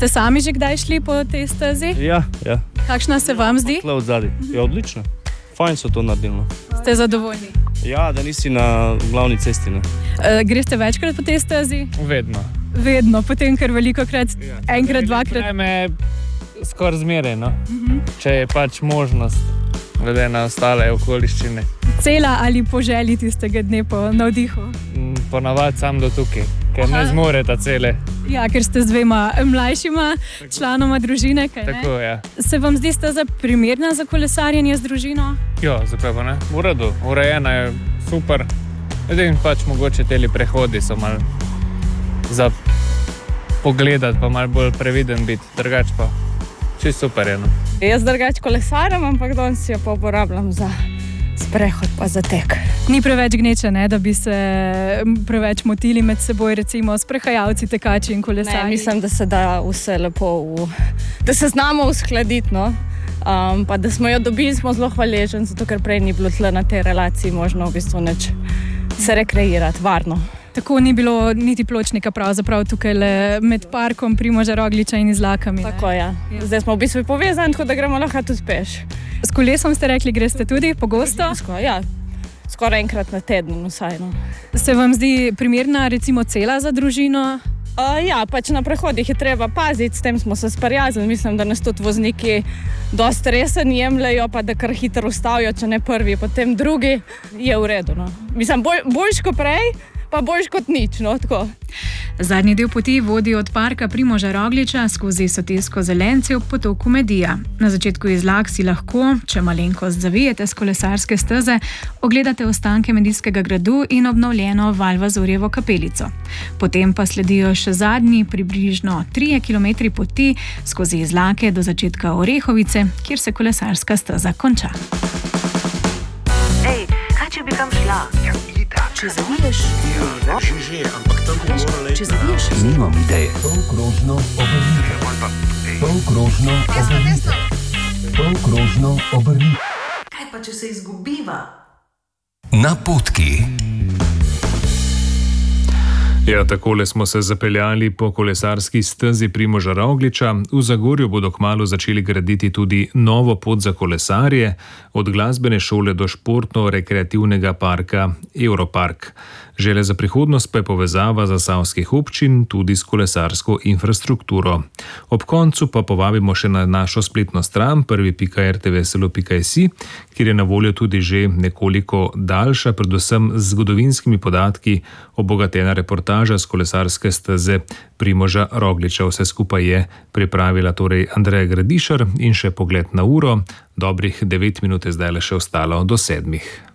Ste sami že kdaj šli po tej stezi? Ja. Kakšna se vam zdi? Tle od zadaj. Je odlično. Fajn so to naredili. Ste zadovoljni? Ja, da nisi na glavni cesti. Ne? Greste večkrat po tej stezi? Vedno, potem kar velikokrat, enkrat, dvakrat. Vreme skoraj zmeraj, no. Če je pač možnost, glede na ostale okoliščine. Cela ali po želji tistega dne po navdihu? Ponavadi sam do tukaj, ker ne zmoreta cele. Ja, ker ste z dvema mlajšima članoma družine, kaj ne? Tako, ja. Se vam zdi steza primerna za kolesarjenje z družino? Jo, zakaj pa ne? V redu, urejena je super. Edin pač mogoče teli prehodi so malo za pogledati, pa malo bolj previden biti, drugače pa čisto super je. No. Jaz drugače kolesarjam, ampak danes jo pa uporabljam za sprehod pa za tek. Ni preveč gneče, ne, da bi se preveč motili med seboj, recimo sprehajalci, tekači in kolesarji? Ne, mislim, da se da vse lepo, da se znamo uskladiti, no. Pa da smo jo dobili, smo zelo hvaležni, zato ker prej ni bilo tle na tej relaciji možno v bistvu neč se rekreirati, varno. Tako ni bilo niti pločnika pravzaprav tukaj le med parkom Primoža Rogliča in Izlakami. Tako, ja. Zdaj smo v bistvu povezani, tako da gremo lahko tudi peš. S kolesom ste rekli, greste tudi pogosto? Ja, skoraj enkrat na teden vsaj. No. Se vam zdi primerna recimo cela za družino? Ja, pač na prehodih je treba paziti, s tem smo se sprijaznili. Mislim, da nas tudi vozniki dosti resen jemljajo, pa da kar hitro ustavijo, če ne prvi, potem drugi, je v redu. No. Mislim, boljš kot prej, pa boljš kot nič, no, tako. Zadnji del poti vodi od parka Primoža Rogliča skozi Sotesko Zelenci ob potoku Medija. Na začetku Izlak si lahko, če malenkost zavijete s kolesarske steze, ogledate ostanke Medijskega gradu in obnovljeno Valvazorjevo kapelico. Potem pa sledijo še zadnji, približno 3 km poti skozi Izlake do začetka Orehovice, kjer se kolesarska steza konča. Ej, kaj če bi kam šla? Če zaviješ, ampak tam bi morali... Če zaviješ, nimam ideje. Polkrožno obrnite. Polkrožno obrnite. Polkrožno obrnite. Kaj pa, če se izgubiva? Napotki. Ja, takole smo se zapeljali po kolesarski stezi Primoža Rogliča. V Zagorju bodo kmalu začeli graditi tudi novo pot za kolesarje, od glasbene šole do športno-rekreativnega parka Europark. Želja za prihodnost pa je povezava zasavskih občin tudi s kolesarsko infrastrukturo. Ob koncu pa povabimo še na našo spletno stran prvi.rtvslo.si, kjer je na voljo tudi že nekoliko daljša, predvsem z zgodovinskimi podatki, obogatena reportaža z kolesarske steze Primoža Rogliča. Vse skupaj je pripravila torej Andreja Gradišar in še pogled na uro. Dobrih 9 minut je zdaj le še ostalo do 7.